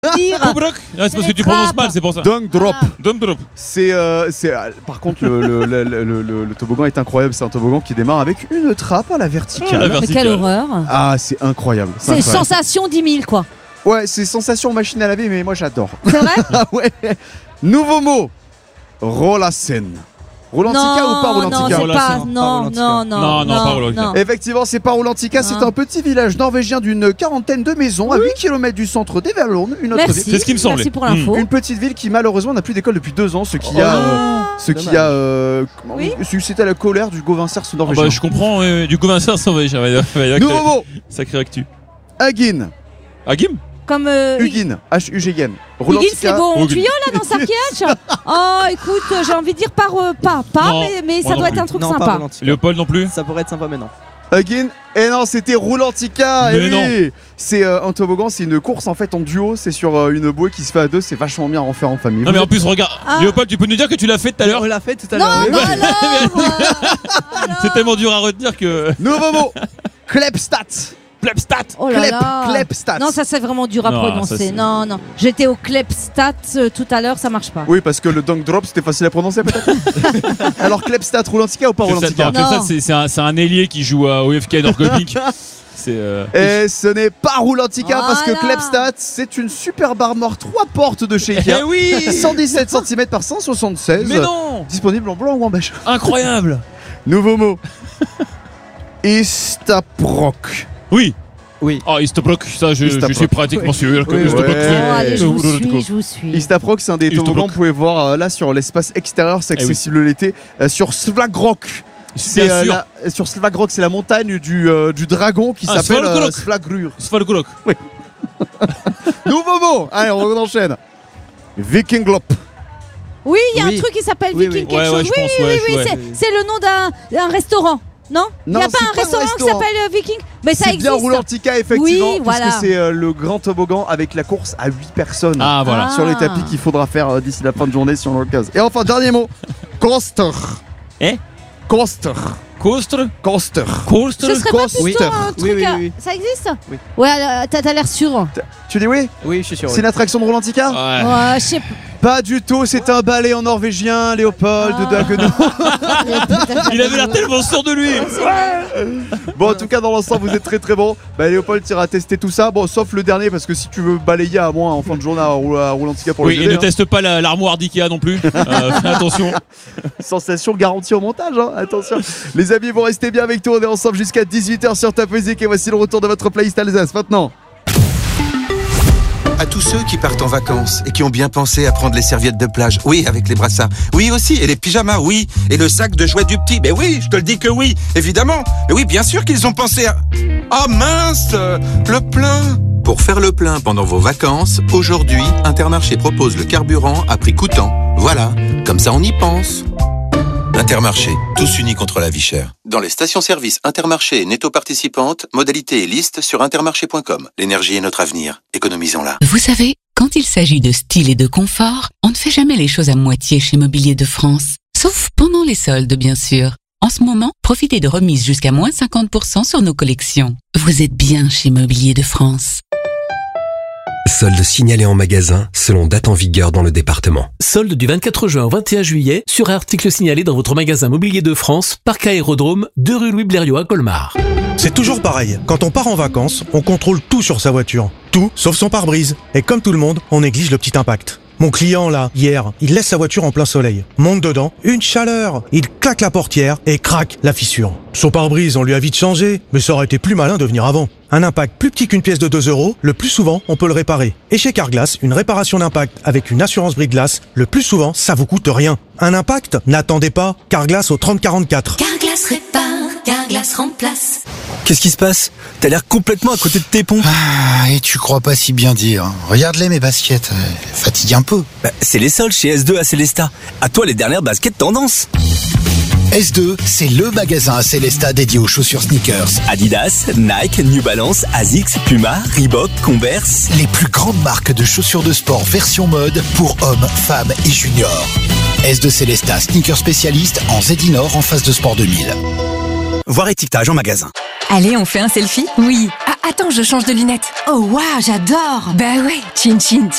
Kubrok. C'est parce que tu prononces mal, c'est pour ça. Dunk drop. Dunk drop. Par contre, le toboggan est incroyable. C'est un toboggan qui démarre avec une trappe à la verticale. Mais quelle horreur. Ah, c'est incroyable. C'est incroyable. sensation 10 000 quoi. Ouais, c'est sensation machine à laver, mais moi j'adore. C'est vrai? Ah ouais. Nouveau mot. Rollassen. Rolantica ou pas Rolantica? Non, pas Rolantica. Effectivement, c'est pas Rolantica, c'est un petit village norvégien d'une quarantaine de maisons à 8 km du centre d'Everlån, une autre ville. C'est ce qui me semblait. Merci pour l'info. Une petite ville qui malheureusement n'a plus d'école depuis 2 ans, c'était la colère du Govinsers norvégien. Je comprends, du Govinsers norvégien. Nouveau mot. Sacré actu. Hugin. Hugin? Comme Hugin, H-U-G-N. Hugin, c'est bon tuyau là dans Sarkiach. Oh, écoute, j'ai envie de dire pas, mais ça doit être un truc sympa. Léopold non plus? Ça pourrait être sympa, mais non. Hugin, et non, c'était Roulantica. Mais non. C'est un toboggan, c'est une course en fait en duo, c'est sur une bouée qui se fait à 2, c'est vachement bien à en faire en famille. Non mais en plus regarde, Léopold, tu peux nous dire que tu l'as fait tout à l'heure? On l'a fait tout à l'heure. Non, c'est tellement dur à retenir que... Nouveau mot. Klepstat. Klepstat. Oh là là. Klepstat. Non, ça c'est vraiment dur à prononcer. Non. J'étais au Klepstat tout à l'heure, ça marche pas. Oui, parce que le dunk drop c'était facile à prononcer peut-être. Alors Klepstat, Roulantica ou pas Roulantica? Klepstat, c'est un ailier qui joue au FK Norrköping. Et ce n'est pas Roulantica parce que Klepstat c'est une superbe armoire 3 portes de chez Ikea. 117 cm par 176. Mais non. Disponible en blanc ou en beige. Incroyable. Nouveau mot. Istaprok. Oui. Oh, Istaprok, ça je suis pratiquement sûr que allez, je vous suis. Istaprok, c'est un des toboggans que vous pouvez voir là sur l'espace extérieur, c'est accessible l'été. Sur Svlagrok. Sur Svlagrok, c'est la montagne du dragon qui s'appelle Svlagrur. Svlagrok. Oui. Nouveau mot. Allez, on enchaîne. Vikinglop. Oui, il y a un truc qui s'appelle Viking quelque chose. Oui, c'est le nom d'un restaurant. Non, il n'y a pas un restaurant qui s'appelle Viking. Mais ça existe. C'est bien Roulantica effectivement, voilà. puisque c'est le grand toboggan avec la course à 8 personnes sur les tapis qu'il faudra faire d'ici la fin de journée si on a l'occasion. Et enfin, dernier mot. Coaster. Coaster. Coaster. Coaster. Ce serait pas plutôt un truc ça existe? Oui. Ouais, t'as l'air sûr. Tu dis oui? Oui, je suis sûr. C'est une attraction de Roulantica? Ouais, je sais pas. Pas du tout, c'est un ballet en norvégien, Léopold de Haguenau. Il avait l'air tellement sûr de lui. Bon, en tout cas, dans l'ensemble, vous êtes très très bon. Léopold, tu iras tester tout ça. Bon, sauf le dernier, parce que si tu veux balayer à moi en fin de journée à Roulantica pour le et ne teste pas l'armoire d'Ikea non plus. Attention. Sensation garantie au montage, attention. Les amis, vous restez bien avec toi. On est ensemble jusqu'à 18h sur Top Music. Et voici le retour de votre playlist Alsace maintenant. À tous ceux qui partent en vacances et qui ont bien pensé à prendre les serviettes de plage, oui, avec les brassards, oui aussi, et les pyjamas, oui, et le sac de jouets du petit, mais oui, je te le dis que oui, évidemment, mais oui, bien sûr qu'ils ont pensé à... Oh mince, le plein. Pour faire le plein pendant vos vacances, aujourd'hui, Intermarché propose le carburant à prix coûtant. Voilà, comme ça on y pense. Intermarché, tous unis contre la vie chère. Dans les stations-service Intermarché et Netto participantes, modalités et listes sur intermarché.com. L'énergie est notre avenir, économisons-la. Vous savez, quand il s'agit de style et de confort, on ne fait jamais les choses à moitié chez Mobilier de France. Sauf pendant les soldes, bien sûr. En ce moment, profitez de remises jusqu'à moins 50% sur nos collections. Vous êtes bien chez Mobilier de France. Soldes signalés en magasin selon date en vigueur dans le département. Soldes du 24 juin au 21 juillet sur articles signalés dans votre magasin Mobilier de France, Parc Aérodrome, 2 rue Louis Blériot à Colmar. C'est toujours pareil. Quand on part en vacances, on contrôle tout sur sa voiture. Tout, sauf son pare-brise. Et comme tout le monde, on néglige le petit impact. Mon client, là, hier, il laisse sa voiture en plein soleil. Monte dedans, une chaleur. Il claque la portière et craque la fissure. Son pare-brise, on lui a vite changé, mais ça aurait été plus malin de venir avant. Un impact plus petit qu'une pièce de 2 €, le plus souvent, on peut le réparer. Et chez Carglass, une réparation d'impact avec une assurance brise-glace, le plus souvent, ça vous coûte rien. Un impact? N'attendez pas. Carglass au 3044. Carglass répare, Carglass remplace. Qu'est-ce qui se passe? T'as l'air complètement à côté de tes pompes. Et tu crois pas si bien dire. Regarde-les mes baskets, fatigue un peu. C'est les soldes chez S2 à Célestat. À toi les dernières baskets tendance. S2, c'est le magasin à Célestat dédié aux chaussures sneakers. Adidas, Nike, New Balance, Asics, Puma, Reebok, Converse. Les plus grandes marques de chaussures de sport version mode pour hommes, femmes et juniors. S2 Célestat, sneaker spécialiste en Zedinor en face de Sport 2000. voir étiquetage en magasin. Allez, on fait un selfie? Oui. Ah, attends, je change de lunettes. Oh waouh, j'adore. Bah ouais, chin chin.